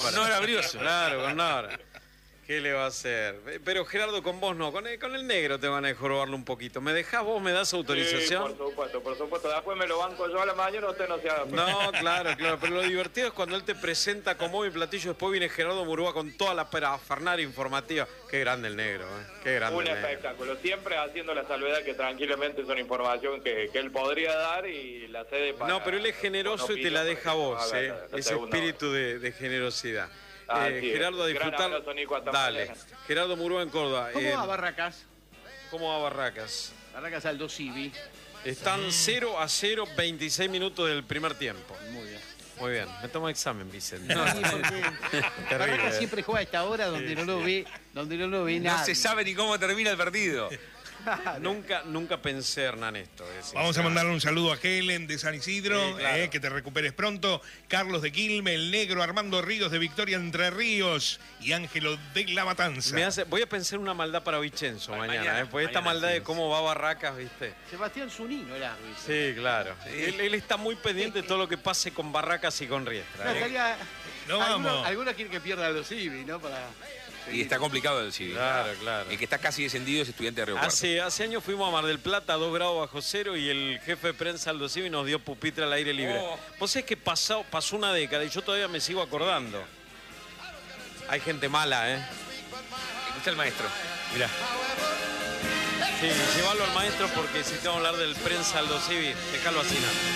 Nora Brioso. Claro, con Nora. ¿Qué le va a hacer? Pero Gerardo, con vos no, con el negro te van a jorobarlo un poquito. ¿Me dejás vos? ¿Me das autorización? Sí, por supuesto. Después me lo banco yo a la mañana, usted no se haga. No, claro. Pero lo divertido es cuando él te presenta como mi platillo, después viene Gerardo Murúa con toda la parafernalia informativa. Qué grande el negro, Qué grande Un el negro. espectáculo. Siempre haciendo la salvedad que tranquilamente es una información que él podría dar y la cede para... No, pero él es generoso y te la deja a vos, Ese espíritu de generosidad. Gerardo, a disfrutar. Gran abrazo, Nico, hasta Dale. mañana. Gerardo Murúa en Córdoba. ¿Cómo va Barracas? ¿Cómo va Barracas? Barracas Aldo Civi. Están 0-0, 26 minutos del primer tiempo. Muy bien. Muy bien. Me tomo examen, Vicente. Sí, porque Barracas siempre juega a esta hora donde no lo ve, nadie. No se sabe ni cómo termina el partido. Nunca pensé, Hernán, esto. Vamos a mandarle un saludo a Helen de San Isidro, Sí, claro. que te recuperes pronto. Carlos de Quilme, el negro Armando Ríos de Victoria Entre Ríos y Ángelo de La Matanza. Voy a pensar una maldad para Vicenzo mañana, porque esta maldad de cómo va Barracas, ¿viste? Sebastián Zunino, el árbitro. Sí, claro. Él está muy pendiente de todo lo que pase con Barracas y con Riestra. No vamos. Algunos quieren que pierda Aldo Civi, ¿no? Y está complicado el civil. Claro. El que está casi descendido es Estudiante de Río Cuarto. Hace años fuimos a Mar del Plata, 2 grados bajo cero, y el jefe de prensa Aldo Civi nos dio pupitre al aire libre. Vos sabés que pasó una década y yo todavía me sigo acordando. Hay gente mala, Escucha al maestro. Mirá. Sí, llévalo al maestro porque si te vamos a hablar del prensa Aldo Civi, déjalo así,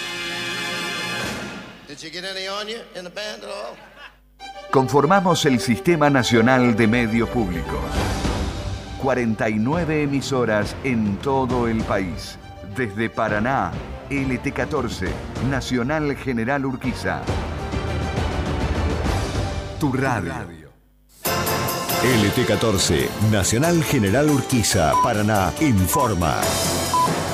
Did you get any on you in the band at all? Conformamos el Sistema Nacional de Medios Públicos. 49 emisoras en todo el país. Desde Paraná, LT14, Nacional General Urquiza. Tu radio. LT14, Nacional General Urquiza, Paraná, informa.